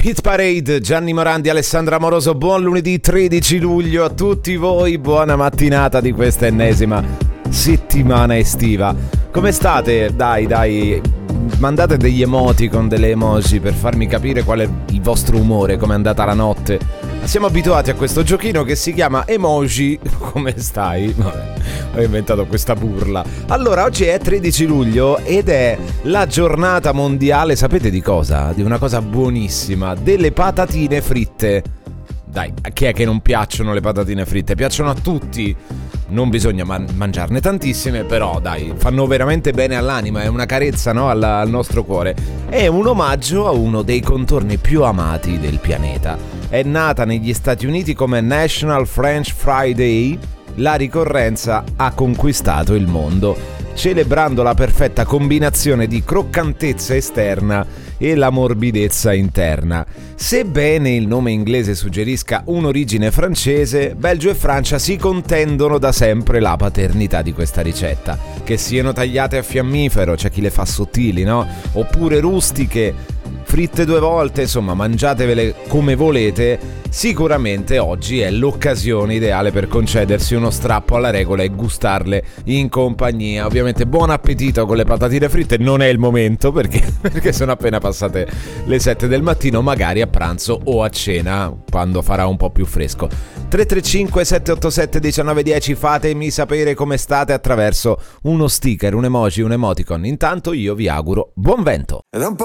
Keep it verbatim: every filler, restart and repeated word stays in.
Hit Parade, Gianni Morandi, Alessandra Amoroso, buon lunedì tredici luglio a tutti voi, buona mattinata di questa ennesima settimana estiva. Come state? Dai, dai, mandate degli emoticon, delle emoji per farmi capire qual è il vostro umore, com'è andata la notte. Siamo abituati a questo giochino che si chiama Emoji. Come stai? Vabbè, ho inventato questa burla. Allora, oggi è tredici luglio ed è la giornata mondiale, sapete di cosa? Di una cosa buonissima, delle patatine fritte. Dai, a chi è che non piacciono le patatine fritte? Piacciono a tutti. Non bisogna man- mangiarne tantissime, però dai, fanno veramente bene all'anima, è una carezza, no? al, al nostro cuore. È un omaggio a uno dei contorni più amati del pianeta. È nata negli Stati Uniti come National French Friday, la ricorrenza ha conquistato il mondo, celebrando la perfetta combinazione di croccantezza esterna e la morbidezza interna. Sebbene il nome inglese suggerisca un'origine francese, Belgio e Francia si contendono da sempre la paternità di questa ricetta. Che siano tagliate a fiammifero, c'è chi le fa sottili, no? Oppure rustiche, fritte due volte, insomma, mangiatevele come volete. Sicuramente oggi è l'occasione ideale per concedersi uno strappo alla regola e gustarle in compagnia. Ovviamente buon appetito con le patatine fritte, non è il momento perché, perché sono appena passate le sette del mattino, magari a pranzo o a cena quando farà un po' più fresco. tre tre cinque sette otto sette uno nove uno zero, fatemi sapere come state attraverso uno sticker, un emoji, un emoticon. Intanto io vi auguro buon vento.